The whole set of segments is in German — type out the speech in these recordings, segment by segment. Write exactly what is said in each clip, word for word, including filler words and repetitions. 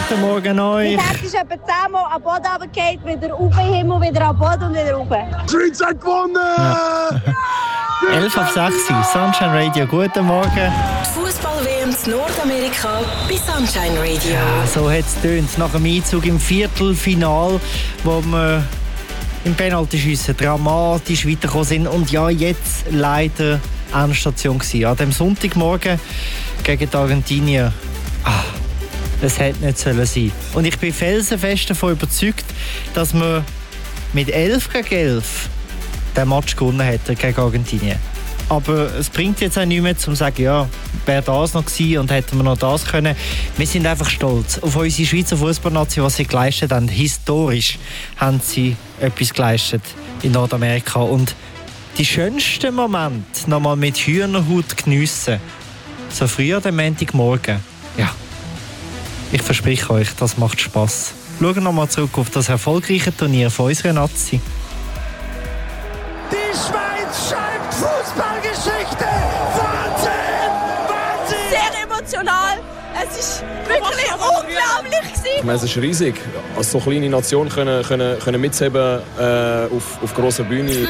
Guten Morgen euch. Die Tag ist etwa zehnmal am Boden runtergefallen, wieder rauf in den Himmel, wieder am Boden und wieder rauf. Schweiz hat gewonnen! Ja. elf auf sechs, Sunshine Radio, guten Morgen. Die Fußball-W M in Nordamerika bei Sunshine Radio. Ja, so hat es getönt nach dem Einzug im Viertelfinal, wo wir im Penaltyschiessen dramatisch weitergekommen sind. Und ja, jetzt leider Endstation gewesen. An dem Sonntagmorgen gegen die Argentinier. Ah, das hätte nicht sollen sein. Und ich bin felsenfest davon überzeugt, dass wir mit elf gegen elf den Match gewonnen hätten gegen Argentinien. Aber es bringt jetzt auch nichts mehr, um zu sagen, ja, wäre das noch gewesen und hätten wir noch das können. Wir sind einfach stolz auf unsere Schweizer Fußballnation, was sie geleistet haben. Historisch haben sie etwas geleistet in Nordamerika. Und die schönsten Momente noch mal mit Hühnerhaut geniessen. So früh am Montagmorgen. Ja, ich verspreche euch, das macht Spass. Schauen wir noch mal zurück auf das erfolgreiche Turnier von unserer Nazi. Die Schweiz schreibt Fußballgeschichte! Wahnsinn! Wahnsinn! Sehr emotional. Es ist wirklich unglaublich gewesen. Es ist riesig, als so kleine Nation können, können, können mitheben äh, auf, auf grosser Bühne.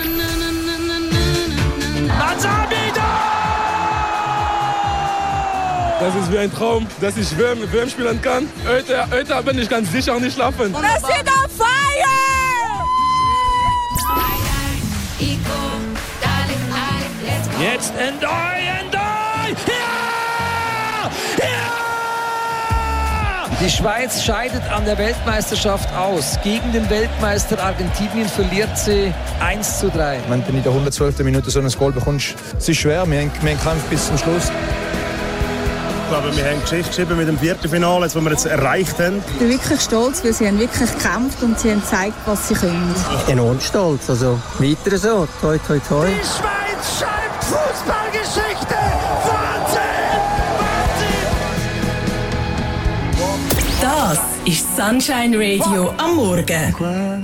Das ist wie ein Traum, dass ich W M spielen kann. Heute, heute bin ich ganz sicher nicht schlafen. Wir sind on fire! Jetzt Endoi, Endoi! Ja! Ja! Die Schweiz scheidet an der Weltmeisterschaft aus. Gegen den Weltmeister Argentinien verliert sie eins zu drei. Wenn du in der hundertzwölften Minute so ein Goal bekommst, es ist schwer. Wir haben, wir haben gekämpft bis zum Schluss. Ich glaube, wir haben Geschichte geschrieben mit dem Viertelfinale, das wir jetzt erreicht haben. Ich bin wirklich stolz, weil sie haben wirklich gekämpft und sie haben gezeigt, was sie können. Enorm stolz. Also weiter so. Toi, toi, toi. Die Schweiz schreibt Fußballgeschichte! Wahnsinn! Wahnsinn! Das ist Sunshine Radio am Morgen.